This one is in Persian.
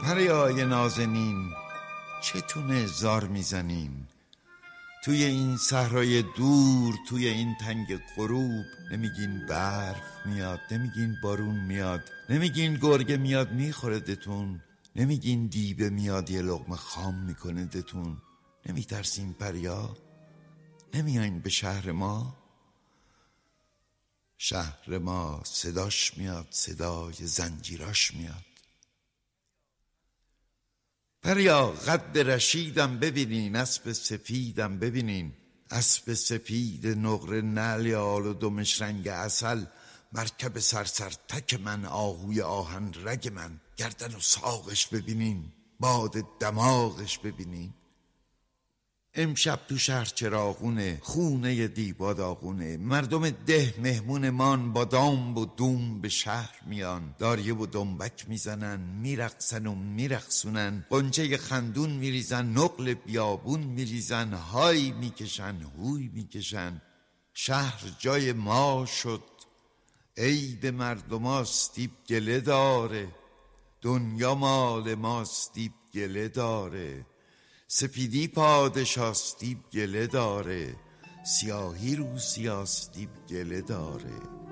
پریای نازنین چتونه زار میزنین؟ توی این صحرای دور، توی این تنگ غروب، نمیگین برف میاد، نمیگین بارون میاد، نمیگین گرگه میاد میخوره دتون، نمیگین دیبه میاد یه لقمه خام میکنه دتون؟ نمیترسین پریا؟ نمیاین به شهر ما؟ شهر ما صداش میاد، صدای زنجیراش میاد. پریا قد رشیدم ببینین، اسب سفیدم ببینین، اسب سپید نقره نعل آل و دمش رنگ عسل، مرکب سرسر تک من، آهوی آهن رگ من، گردن و ساقش ببینین، باد دماغش ببینین. امشب تو شهر چراغونه، خونه دیبا داغونه، مردم ده مهمون مان، با دام و دوم به شهر میان، داریه و دنبک میزنن، میرقصن و میرقصونن، قنچه خندون میریزن، نقل بیابون میریزن، های میکشن هوی میکشن. شهر جای ما شد، عید مردماست گله داره، دنیا مال ماست گله داره، سپیدی پادشاستی گله داره، سیاهی رو سیاستی گله داره.